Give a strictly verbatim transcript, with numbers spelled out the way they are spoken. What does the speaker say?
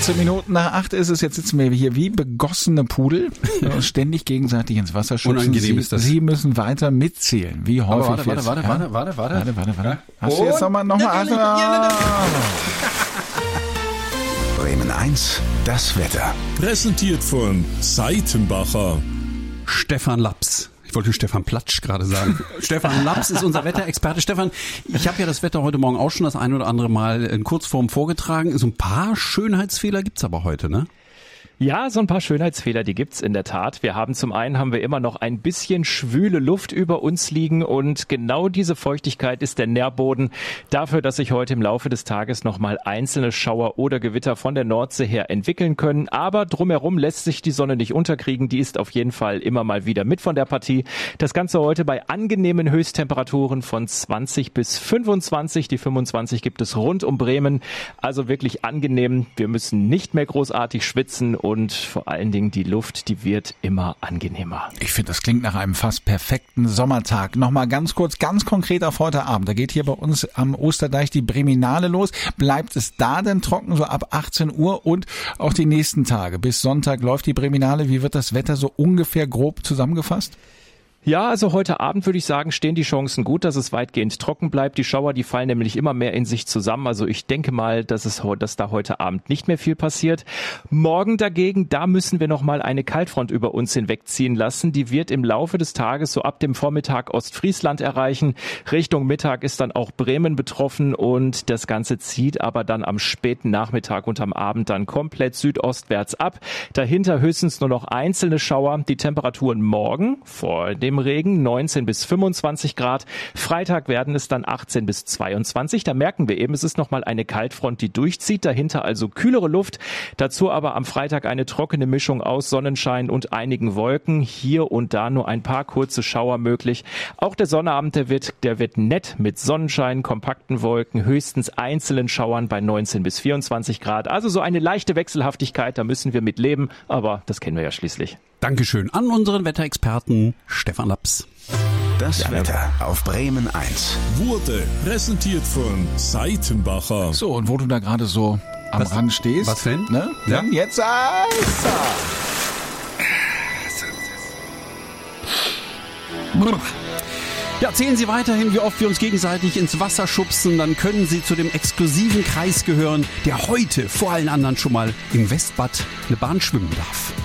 vierzehn Minuten nach acht ist es. Jetzt sitzen wir hier wie begossene Pudel und ständig gegenseitig ins Wasser schubsen. Unangenehm Sie, ist das. Sie müssen weiter mitzählen. Wie häufig warte, wir jetzt, warte, ja? warte, warte, warte, warte, warte, warte. Ja. Hast du jetzt nochmal, nochmal? Ah. Bremen eins, das Wetter. Präsentiert von Seitenbacher. Stefan Laps. Ich wollte Stefan Platsch gerade sagen. Stefan Laps ist unser Wetterexperte. Stefan, ich habe ja das Wetter heute Morgen auch schon das ein oder andere Mal in Kurzform vorgetragen. So ein paar Schönheitsfehler gibt's aber heute, ne? Ja, so ein paar Schönheitsfehler, die gibt's in der Tat. Wir haben zum einen haben wir immer noch ein bisschen schwüle Luft über uns liegen und genau diese Feuchtigkeit ist der Nährboden dafür, dass sich heute im Laufe des Tages nochmal einzelne Schauer oder Gewitter von der Nordsee her entwickeln können. Aber drumherum lässt sich die Sonne nicht unterkriegen. Die ist auf jeden Fall immer mal wieder mit von der Partie. Das Ganze heute bei angenehmen Höchsttemperaturen von zwanzig bis fünfundzwanzig. Die fünfundzwanzig gibt es rund um Bremen. Also wirklich angenehm. Wir müssen nicht mehr großartig schwitzen. Und vor allen Dingen die Luft, die wird immer angenehmer. Ich finde, das klingt nach einem fast perfekten Sommertag. Nochmal ganz kurz, ganz konkret auf heute Abend. Da geht hier bei uns am Osterdeich die Breminale los. Bleibt es da denn trocken, so ab achtzehn Uhr und auch die nächsten Tage? Bis Sonntag läuft die Breminale. Wie wird das Wetter so ungefähr grob zusammengefasst? Ja, also heute Abend würde ich sagen, stehen die Chancen gut, dass es weitgehend trocken bleibt. Die Schauer, die fallen nämlich immer mehr in sich zusammen. Also ich denke mal, dass es dass da heute Abend nicht mehr viel passiert. Morgen dagegen, da müssen wir noch mal eine Kaltfront über uns hinwegziehen lassen. Die wird im Laufe des Tages so ab dem Vormittag Ostfriesland erreichen. Richtung Mittag ist dann auch Bremen betroffen und das Ganze zieht aber dann am späten Nachmittag und am Abend dann komplett südostwärts ab. Dahinter höchstens nur noch einzelne Schauer. Die Temperaturen morgen vor dem Regen neunzehn bis fünfundzwanzig Grad. Freitag werden es dann achtzehn bis zweiundzwanzig. Da merken wir eben, es ist nochmal eine Kaltfront, die durchzieht. Dahinter also kühlere Luft. Dazu aber am Freitag eine trockene Mischung aus Sonnenschein und einigen Wolken. Hier und da nur ein paar kurze Schauer möglich. Auch der Sonnabend, der wird, der wird nett mit Sonnenschein, kompakten Wolken, höchstens einzelnen Schauern bei neunzehn bis vierundzwanzig Grad. Also so eine leichte Wechselhaftigkeit, da müssen wir mit leben. Aber das kennen wir ja schließlich. Dankeschön an unseren Wetterexperten Stefan Laps. Das ja, Wetter auf Bremen eins. Wurde präsentiert von Seitenbacher. So, und wo du da gerade so am was, Rand stehst. Was denn? Ne? Ja. Dann jetzt ah, Ja, erzählen Sie weiterhin, wie oft wir uns gegenseitig ins Wasser schubsen. Dann können Sie zu dem exklusiven Kreis gehören, der heute vor allen anderen schon mal im Westbad eine Bahn schwimmen darf.